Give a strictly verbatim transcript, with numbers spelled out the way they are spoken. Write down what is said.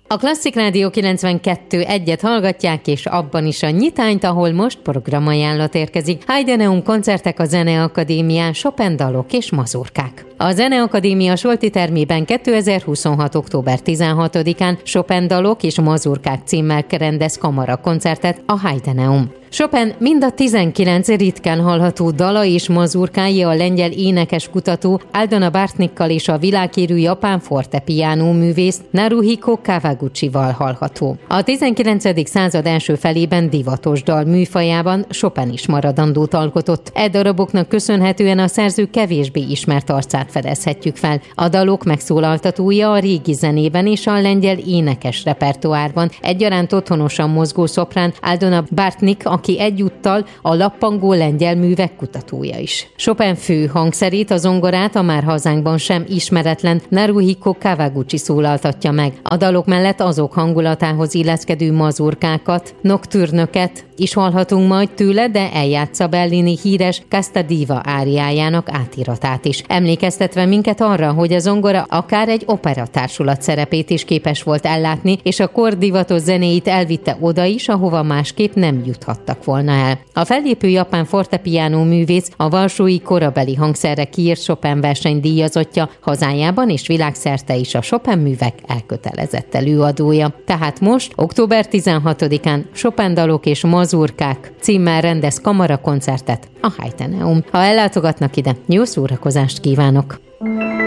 A Klasszik Rádió kilencvenkettő egyet hallgatják, és abban is a nyitányt, ahol most programajánlat érkezik. Heideneum koncertek a Zeneakadémián, Chopin dalok és mazurkák. A Zeneakadémia Solti termében kétezer-huszonhat. október tizenhatodikán Chopin dalok és mazurkák címmel rendez kamarakoncertet a Heideneum. Chopin mind a tizenkilenc ritkán hallható dala és mazurkái a lengyel énekeskutató Aldona Bartnikkal és a világhírű japán fortepiano művész Naruhiko Kawaguchival hallható. A tizenkilencedik század első felében divatos dal műfajában Chopin is maradandót alkotott. E daraboknak köszönhetően a szerző kevésbé ismert arcát fedezhetjük fel. A dalok megszólaltatója a régi zenében és a lengyel énekes repertoárban egyaránt otthonosan mozgó szoprán Aldona Bartnik, aki egyúttal a lappangó lengyel művek kutatója is. Chopin fő hangszerét, a zongorát a már hazánkban sem ismeretlen Naruhiko Kawaguchi szólaltatja meg. A dalok mellett azok hangulatához illeszkedő mazurkákat, noktürnöket is hallhatunk majd tőle, de eljátsza Bellini híres Casta Diva áriájának átiratát is. Emlékeztetve minket arra, hogy a zongora akár egy operatársulat szerepét is képes volt ellátni, és a kor divatos zenéit elvitte oda is, ahova másképp nem juthattak volna el. A fellépő japán fortepiano művész a varsói korabeli hangszerre kiírt Chopin verseny díjazottja, hazájában és világszerte is a Chopin művek elkötelezett előadója. Tehát most, október tizenhatodikán Chopin dalok és mazurkák címmel rendez kamarakoncertet a Heideneum. Ha ellátogatnak ide, jó szórakozást kívánok!